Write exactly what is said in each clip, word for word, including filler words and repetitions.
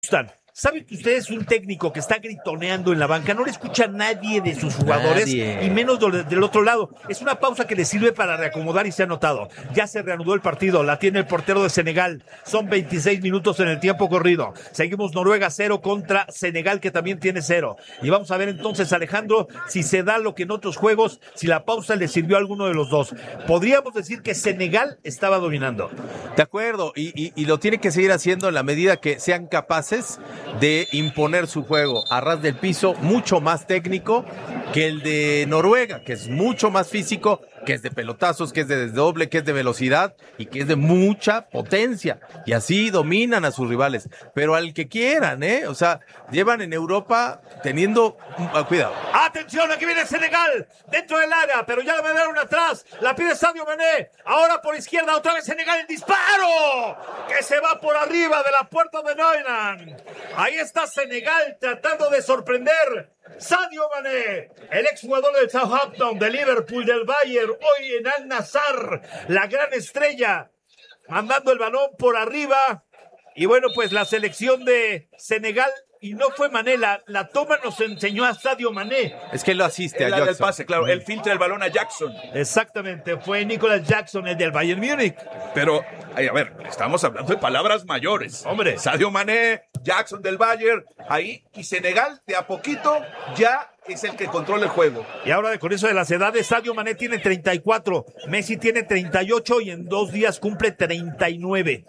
Están. ¿Sabe que usted es un técnico que está gritoneando en la banca? No le escucha a nadie de sus jugadores, nadie. Y menos del, del otro lado. Es una pausa que le sirve para reacomodar y se ha notado. Ya se reanudó el partido, la tiene el portero de Senegal. Son veintiséis minutos en el tiempo corrido. Seguimos Noruega cero contra Senegal, que también tiene cero. Y vamos a ver entonces, Alejandro, si se da lo que en otros juegos, si la pausa le sirvió a alguno de los dos. Podríamos decir que Senegal estaba dominando. De acuerdo, y, y, y lo tiene que seguir haciendo en la medida que sean capaces de imponer su juego a ras del piso, mucho más técnico que el de Noruega, que es mucho más físico, que es de pelotazos, que es de desdoble, que es de velocidad y que es de mucha potencia. Y así dominan a sus rivales. Pero al que quieran, ¿eh? O sea, llevan en Europa teniendo... Uh, cuidado. ¡Atención! Aquí viene Senegal, dentro del área, pero ya la mandaron atrás. La pide Sadio Mané. Ahora por izquierda, otra vez Senegal, el disparo, que se va por arriba de la puerta de Neumann. Ahí está Senegal tratando de sorprender. Sadio Mané, el exjugador del Southampton, de Liverpool, del Bayern, hoy en Al Nassr, la gran estrella, mandando el balón por arriba. Y bueno, pues la selección de Senegal, y no fue Mané, la, la toma nos enseñó a Sadio Mané. Es que él lo asiste el a Jackson. El pase, claro, él filtra el balón a Jackson. Exactamente, fue Nicolas Jackson, el del Bayern Múnich. Pero, ay, a ver, estamos hablando de palabras mayores. Hombre. Sadio Mané, Jackson del Bayern, ahí, y Senegal, de a poquito, ya es el que controla el juego. Y ahora con eso de las edades, Sadio Mané tiene treinta y cuatro, Messi tiene treinta y ocho y en dos días cumple treinta y nueve.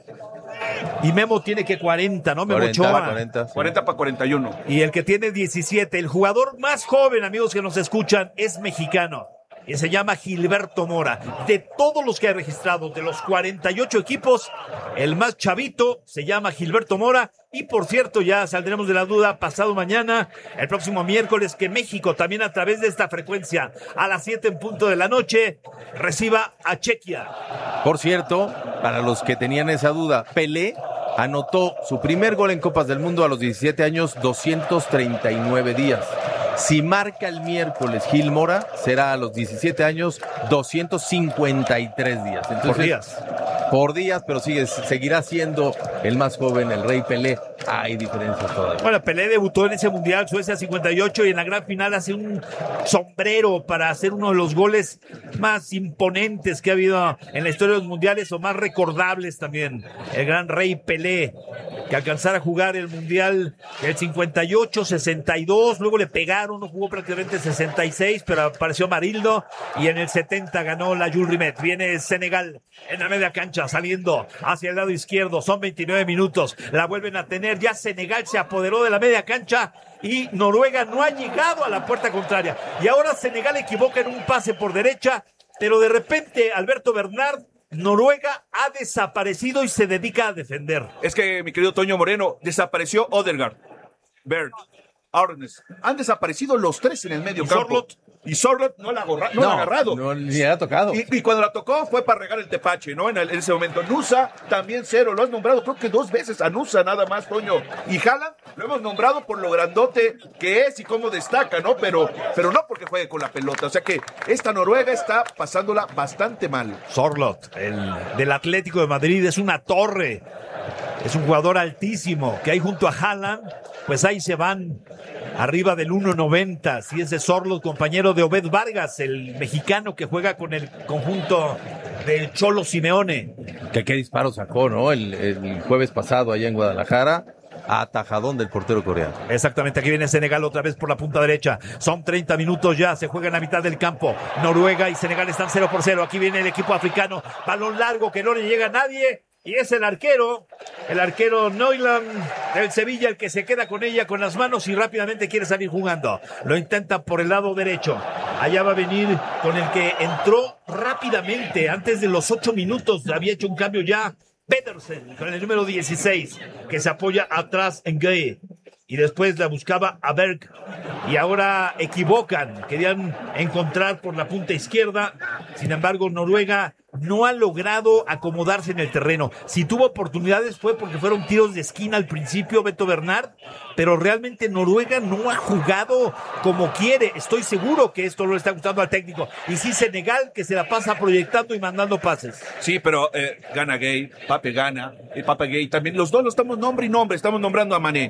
Y Memo tiene que cuarenta, ¿no? Memo cuarenta, Ochoa. cuarenta, sí. cuarenta para cuarenta y uno. Y el que tiene diecisiete, el jugador más joven, amigos que nos escuchan, es mexicano. Y se llama Gilberto Mora. De todos los que ha registrado, de los cuarenta y ocho equipos, el más chavito se llama Gilberto Mora. Y por cierto, ya saldremos de la duda pasado mañana, el próximo miércoles, que México también a través de esta frecuencia, a las siete en punto de la noche, reciba a Chequia. Por cierto, para los que tenían esa duda, Pelé anotó su primer gol en Copas del Mundo a los diecisiete años, doscientos treinta y nueve días. Si marca el miércoles Gil Mora, será a los diecisiete años, doscientos cincuenta y tres días. Entonces, por días. Por días, pero sigue, seguirá siendo el más joven, el Rey Pelé. Hay diferencias todavía. Bueno, Pelé debutó en ese Mundial, Suecia cincuenta y ocho, y en la gran final hace un sombrero para hacer uno de los goles más imponentes que ha habido en la historia de los mundiales, o más recordables también. El gran Rey Pelé, que alcanzara a jugar el Mundial el cincuenta y ocho, sesenta y dos, luego le pegaron, no jugó prácticamente sesenta y seis, pero apareció Marildo, y en el setenta ganó la Jules Rimet. Viene Senegal en la media cancha, saliendo hacia el lado izquierdo, son veintinueve minutos, la vuelven a tener, ya Senegal se apoderó de la media cancha y Noruega no ha llegado a la puerta contraria, y ahora Senegal equivoca en un pase por derecha, pero de repente Alberto Bernard, Noruega ha desaparecido y se dedica a defender. Es que, mi querido Toño Moreno, desapareció Odegaard, Berg, Arnes, han desaparecido los tres en el medio ¿Y campo. Sorloth? Y Sorloth no la, agarra, no no, la ha agarrado. No, ni le ha tocado. Y, y cuando la tocó fue para regar el tepache, ¿no? En, el, en ese momento. Nusa también cero. Lo has nombrado creo que dos veces a Nusa nada más, Toño. Y Haaland lo hemos nombrado por lo grandote que es y cómo destaca, ¿no? Pero, pero no porque juegue con la pelota. O sea que esta Noruega está pasándola bastante mal. Sorloth, el del Atlético de Madrid, es una torre. Es un jugador altísimo que hay junto a Haaland, pues ahí se van arriba del uno noventa. Sí, ese Sorloth, compañero de Obed Vargas, el mexicano que juega con el conjunto del Cholo Simeone. Que qué disparo sacó, ¿no? El, el jueves pasado allá en Guadalajara, a atajadón del portero coreano. Exactamente, aquí viene Senegal otra vez por la punta derecha. Son treinta minutos ya, se juega en la mitad del campo. Noruega y Senegal están cero por cero. Aquí viene el equipo africano, balón largo que no le llega a nadie. Y es el arquero, el arquero Neuland del Sevilla, el que se queda con ella con las manos y rápidamente quiere salir jugando. Lo intenta por el lado derecho. Allá va a venir con el que entró rápidamente, antes de los ocho minutos. Había hecho un cambio ya Pedersen, con el número dieciséis, que se apoya atrás en Gay. Y después la buscaba a Berg. Y ahora equivocan. Querían encontrar por la punta izquierda. Sin embargo, Noruega no ha logrado acomodarse en el terreno. Si tuvo oportunidades fue porque fueron tiros de esquina al principio, Beto Bernard, pero realmente Noruega no ha jugado como quiere. Estoy seguro que esto no le está gustando al técnico. Y sí, Senegal, que se la pasa proyectando y mandando pases. Sí, pero eh, gana Gay, Pape gana, y Pape Gay también. Los dos lo estamos nombre y nombre, estamos nombrando a Mané.